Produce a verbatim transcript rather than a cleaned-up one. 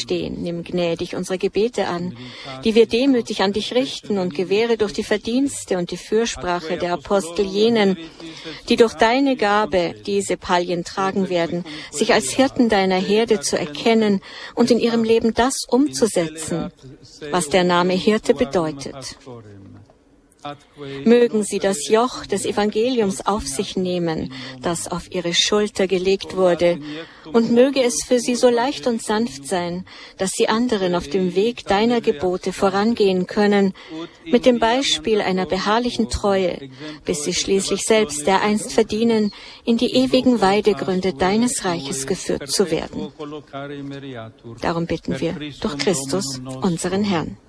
stehen, nimm gnädig unsere Gebete an, die wir demütig an dich richten, und gewähre durch die Verdienste und die Fürsprache der Apostel jenen, die durch deine Gabe diese Palien tragen werden, sich als Hirten deiner Herde zu erkennen und in ihrem Leben das umzusetzen, was der Name Hirte bedeutet. Mögen sie das Joch des Evangeliums auf sich nehmen, das auf ihre Schulter gelegt wurde, und möge es für sie so leicht und sanft sein, dass sie anderen auf dem Weg deiner Gebote vorangehen können, mit dem Beispiel einer beharrlichen Treue, bis sie schließlich selbst dereinst verdienen, in die ewigen Weidegründe deines Reiches geführt zu werden. Darum bitten wir durch Christus, unseren Herrn.